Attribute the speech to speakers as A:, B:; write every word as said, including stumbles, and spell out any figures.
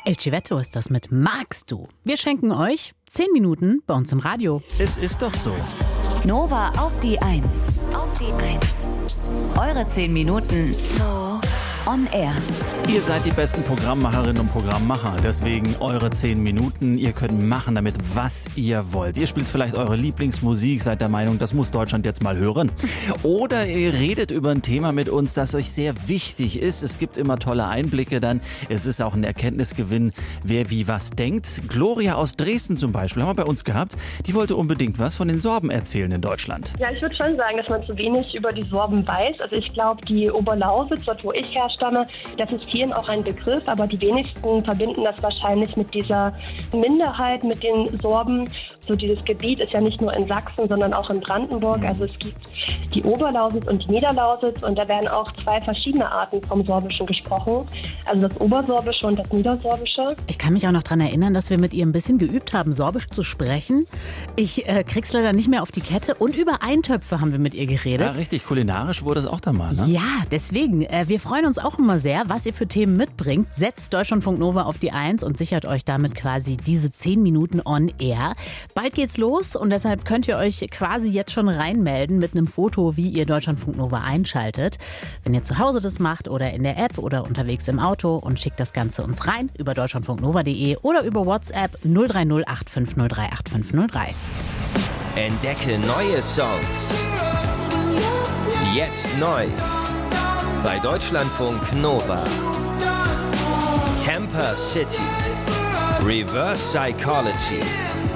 A: El Civetto ist das mit Magst du? Wir schenken euch zehn Minuten bei uns im Radio.
B: Es ist doch so.
C: Nova auf die Eins. Auf die Eins. Eure zehn Minuten on air.
B: Ihr seid die besten Programmmacherinnen und Programmmacher. Deswegen eure zehn Minuten. Ihr könnt machen damit, was ihr wollt. Ihr spielt vielleicht eure Lieblingsmusik, seid der Meinung, das muss Deutschland jetzt mal hören. Oder ihr redet über ein Thema mit uns, das euch sehr wichtig ist. Es gibt immer tolle Einblicke dann. Es ist auch ein Erkenntnisgewinn, wer wie was denkt. Gloria aus Dresden zum Beispiel haben wir bei uns gehabt. Die wollte unbedingt was von den Sorben erzählen in Deutschland.
D: Ja, ich würde schon sagen, dass man zu wenig über die Sorben weiß. Also ich glaube, die Oberlausitz, dort wo ich herstamme, das ist vielen auch ein Begriff, aber die wenigsten verbinden das wahrscheinlich mit dieser Minderheit, mit den Sorben. So dieses Gebiet ist ja nicht nur in Sachsen, sondern auch in Brandenburg. Also es gibt die Oberlausitz und die Niederlausitz und da werden auch zwei verschiedene Arten vom Sorbischen gesprochen. Also das Obersorbische und das Niedersorbische.
A: Ich kann mich auch noch daran erinnern, dass wir mit ihr ein bisschen geübt haben, Sorbisch zu sprechen. Ich äh, krieg's leider nicht mehr auf die Kette und über Eintöpfe haben wir mit ihr geredet.
B: Ja, richtig, kulinarisch wurde es auch da mal, ne?
A: Ja, deswegen, äh, wir freuen uns auch immer sehr, was ihr für Themen mitbringt. Setzt Deutschlandfunk Nova auf die Eins und sichert euch damit quasi diese zehn Minuten on air. Bald geht's los und deshalb könnt ihr euch quasi jetzt schon reinmelden mit einem Foto, wie ihr Deutschlandfunk Nova einschaltet. Wenn ihr zu Hause das macht oder in der App oder unterwegs im Auto und schickt das Ganze uns rein über deutschlandfunknova punkt de oder über WhatsApp null drei null acht fünf null drei acht fünf null drei.
E: Entdecke neue Songs. Jetzt neu. Bei Deutschlandfunk Nova. Camper City. Reverse Psychology.